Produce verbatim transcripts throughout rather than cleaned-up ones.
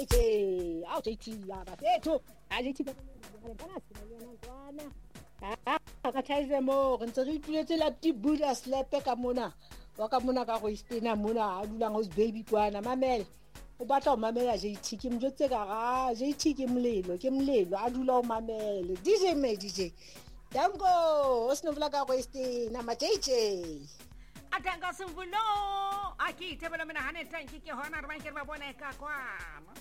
J J, au J T ya bafethu. Ha J T ba bona sina le nantwana. Ha ka thaise mo re ntse re ipuletse la tibuda slepe ka mona. Wa ka mona ka go istena mona a dula ngos baby kwana mamela. O batla o mamela J T ke mjotse ka ga J T ke mlelo ke mlelo a dula o mamele D J me D J Dango o sinovula ka go istena ma J J Atanga simvulo aki tebela mina hane tanki ke hona re bankere ba bona ka kwana.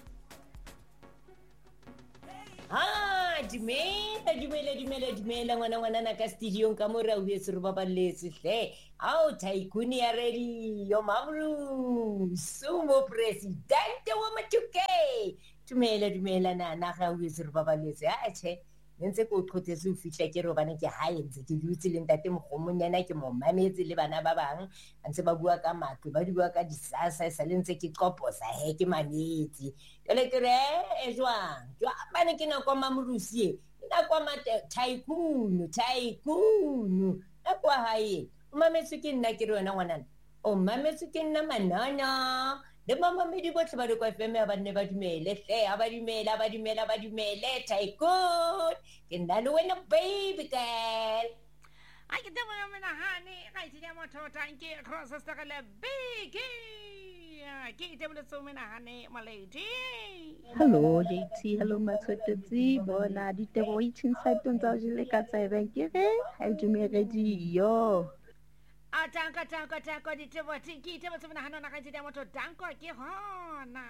Ah, dumela dumela dumela dumela ngwana ngwana na ka studio ka mora o yetse re baballetse hle. Ao Tycoon ya ready yo mamru sumo president wa Matuke. Dumela dumela na na ga o yetse re baballetse a che ntse ko tlhotse o fitla ke re bana ke hae ntse ke dutse le ntate mogomonyana ke mo mametse le bana ba bang ntse ba bua ka matlo ba di bua ka disasa sa le ntse ke qoposa he ke mametse le ke re e jwang jwa bana ke na kwa mamurusie na kwa mate Tycoon Tycoon na kwa hae o mametse ke nna ke re wena ngwanana o mametse ke nna manana le mama me di botle ba le kwa F M ya ba nne ba dumele hle a ba dumela ba dumela ba dumele Tycoon ke nna le wena baby girl a ke te bona mina hane ga itse ya motho tanki cross sta ka le big ke te bona so mina hane my lady. Hello J T, hello Matsotsi bona ditebo itsheng sa tontsao jile ka tsebe ke re ha dumele dio Atanga tanga tanga ditebo tiki tebo tsena hana na ga itse ya motho tanko ke hona